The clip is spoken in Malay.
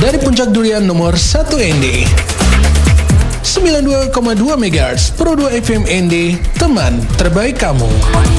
Dari Puncak Durian nomor 1 ND 92,2 MHz Pro 2 FM ND, teman terbaik kamu.